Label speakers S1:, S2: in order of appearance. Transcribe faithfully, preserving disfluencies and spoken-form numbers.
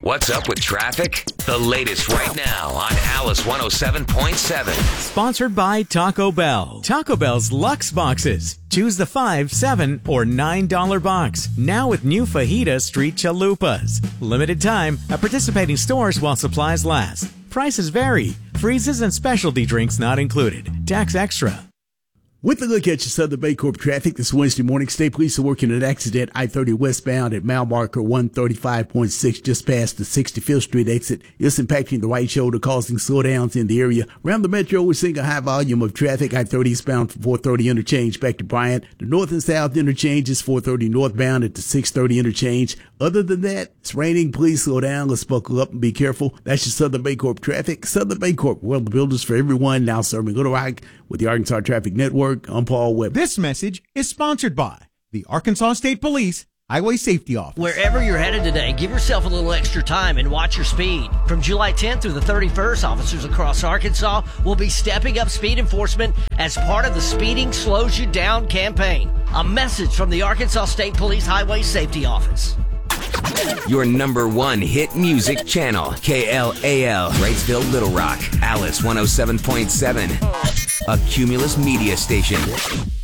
S1: What's up with traffic? The latest right now on Alice one oh seven point seven.
S2: Sponsored by Taco Bell. Taco Bell's Luxe Boxes. Choose the five, seven, or nine dollar box. Now with new Fajita Street Chalupas. Limited time at participating stores while supplies last. Prices vary. Freezes and specialty drinks not included. Tax extra.
S3: With a look at your Southern Baycorp traffic this Wednesday morning, state police are working an accident I thirty westbound at mile marker one thirty-five point six just past the sixty-fifth Street exit. It's impacting the right shoulder, causing slowdowns in the area. Around the metro, we're seeing a high volume of traffic. I thirty eastbound from four thirty interchange back to Bryant. The north and south interchange is four thirty northbound at the six thirty interchange. Other than that, it's raining. Please slow down. Let's buckle up and be careful. That's your Southern Baycorp traffic. Southern Baycorp, well, the builders for everyone, now serving Little Rock with the Arkansas Traffic Network. I'm Paul Webb.
S4: This message is sponsored by the Arkansas State Police Highway Safety Office.
S5: Wherever you're headed today, give yourself a little extra time and watch your speed. From July tenth through the thirty-first, officers across Arkansas will be stepping up speed enforcement as part of the Speeding Slows You Down campaign. A message from the Arkansas State Police Highway Safety Office.
S1: Your number one hit music channel, K L A L, Wrightsville, Little Rock, Alice one oh seven point seven, a Cumulus media station.